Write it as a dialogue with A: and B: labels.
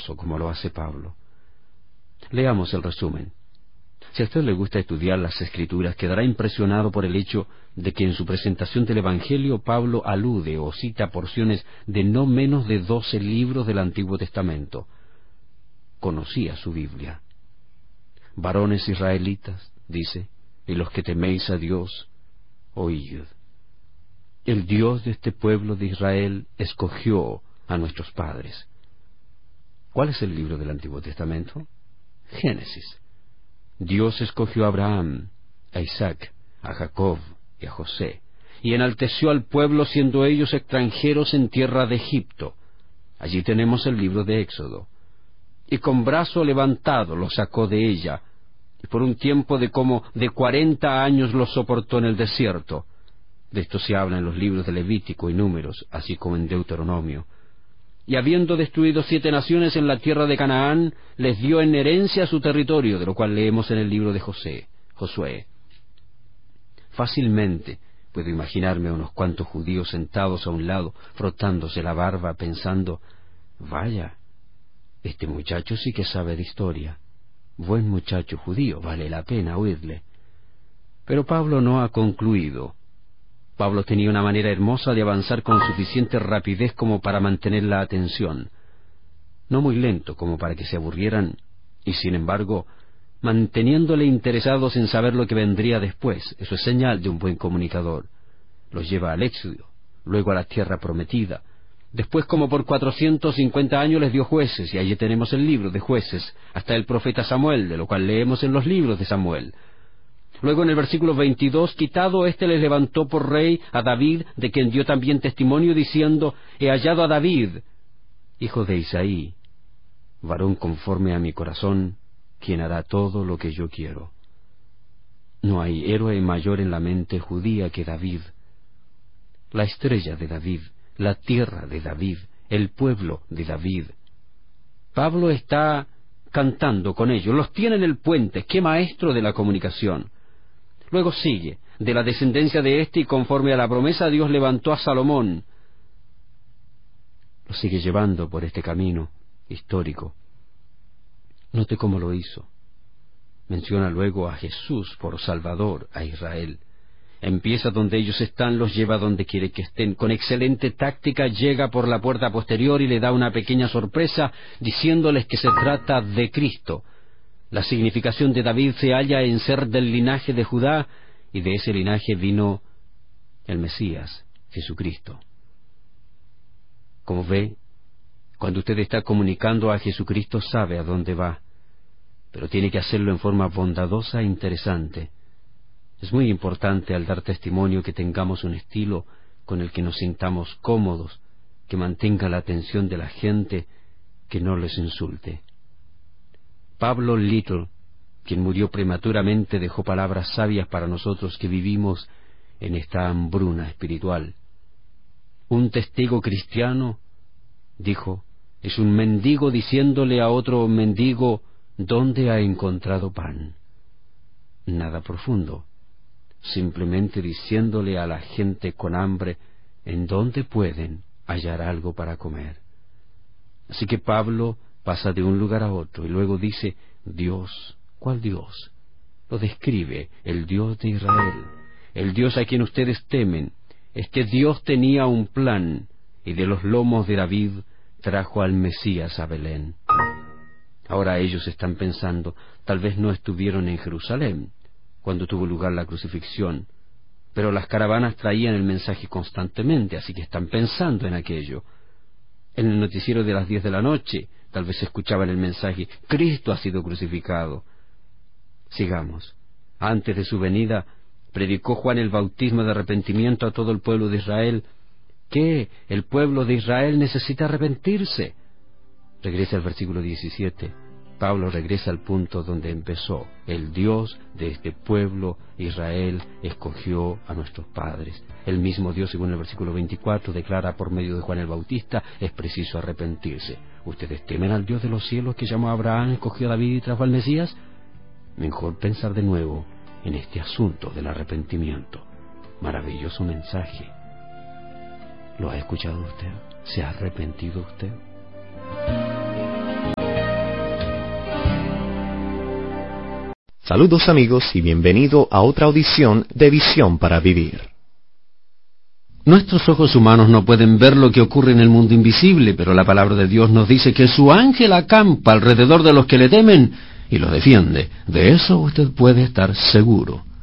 A: gozo como lo hace Pablo. Leamos el resumen. Si a usted le gusta estudiar las Escrituras, quedará impresionado por el hecho de que en su presentación del Evangelio Pablo alude o cita porciones de no menos de 12 libros del Antiguo Testamento. Conocía su Biblia. Varones israelitas, dice, y los que teméis a Dios, oíd. El Dios de este pueblo de Israel escogió a nuestros padres. ¿Cuál es el libro del Antiguo Testamento? Génesis. Dios escogió a Abraham, a Isaac, a Jacob y a José, y enalteció al pueblo siendo ellos extranjeros en tierra de Egipto. Allí tenemos el libro de Éxodo. Y con brazo levantado los sacó de ella, y por un tiempo de como de 40 años los soportó en el desierto. De esto se habla en los libros de Levítico y Números, así como en Deuteronomio. Y habiendo destruido 7 naciones en la tierra de Canaán, les dio en herencia su territorio, de lo cual leemos en el libro de Josué. Fácilmente puedo imaginarme a unos cuantos judíos sentados a un lado, frotándose la barba, pensando, vaya, este muchacho sí que sabe de historia. Buen muchacho judío, vale la pena oírle. Pero Pablo no ha concluido. Pablo tenía una manera hermosa de avanzar con suficiente rapidez como para mantener la atención. No muy lento como para que se aburrieran, y sin embargo, manteniéndole interesados en saber lo que vendría después. Eso es señal de un buen comunicador. Los lleva al Éxodo, luego a la tierra prometida. Después, como por 450 años, les dio jueces, y allí tenemos el libro de Jueces, hasta el profeta Samuel, de lo cual leemos en los libros de Samuel. Luego en el versículo 22, quitado éste les levantó por rey a David, de quien dio también testimonio, diciendo, he hallado a David, hijo de Isaí, varón conforme a mi corazón, quien hará todo lo que yo quiero. No hay héroe mayor en la mente judía que David. La estrella de David, la tierra de David, el pueblo de David. Pablo está cantando con ellos, los tiene en el puente. ¡Qué maestro de la comunicación! Luego sigue, de la descendencia de éste y conforme a la promesa Dios levantó a Salomón. Lo sigue llevando por este camino histórico. Note cómo lo hizo. Menciona luego a Jesús por Salvador a Israel. Empieza donde ellos están, los lleva donde quiere que estén. Con excelente táctica llega por la puerta posterior y le da una pequeña sorpresa, diciéndoles que se trata de Cristo. La significación de David se halla en ser del linaje de Judá, y de ese linaje vino el Mesías, Jesucristo. Como ve, cuando usted está comunicando a Jesucristo sabe a dónde va, pero tiene que hacerlo en forma bondadosa e interesante. Es muy importante al dar testimonio que tengamos un estilo con el que nos sintamos cómodos, que mantenga la atención de la gente, que no les insulte. Pablo Little, quien murió prematuramente, dejó palabras sabias para nosotros que vivimos en esta hambruna espiritual. Un testigo cristiano, dijo, es un mendigo diciéndole a otro mendigo dónde ha encontrado pan. Nada profundo, simplemente diciéndole a la gente con hambre en dónde pueden hallar algo para comer. Así que Pablo pasa de un lugar a otro y luego dice, Dios. ¿Cuál Dios? Lo describe, el Dios de Israel, el Dios a quien ustedes temen. Es que Dios tenía un plan, y de los lomos de David trajo al Mesías a Belén. Ahora ellos están pensando, tal vez no estuvieron en Jerusalén cuando tuvo lugar la crucifixión, pero las caravanas traían el mensaje constantemente, así que están pensando en aquello. En el noticiero de las 10 de la noche, tal vez escuchaban el mensaje, Cristo ha sido crucificado. Sigamos. Antes de su venida, predicó Juan el bautismo de arrepentimiento a todo el pueblo de Israel. ¿Qué? El pueblo de Israel necesita arrepentirse. Regresa al versículo 17. Pablo regresa al punto donde empezó. El Dios de este pueblo, Israel, escogió a nuestros padres. El mismo Dios, según el versículo 24, declara por medio de Juan el Bautista, es preciso arrepentirse. ¿Ustedes temen al Dios de los cielos que llamó a Abraham, escogió a David y trajo al Mesías? Mejor pensar de nuevo en este asunto del arrepentimiento. Maravilloso mensaje. ¿Lo ha escuchado usted? ¿Se ha arrepentido usted?
B: Saludos amigos y bienvenido a otra audición de Visión para Vivir.
A: Nuestros ojos humanos no pueden ver lo que ocurre en el mundo invisible, pero la palabra de Dios nos dice que su ángel acampa alrededor de los que le temen y los defiende. De eso usted puede estar seguro.